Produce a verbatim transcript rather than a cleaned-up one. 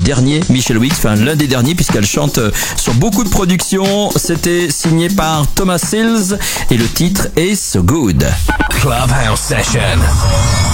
dernier Michelle Weeks, enfin l'un des derniers puisqu'elle chante sur beaucoup de productions. C'était signé par Thomas Sills et le titre est So Good. Clubhouse Session.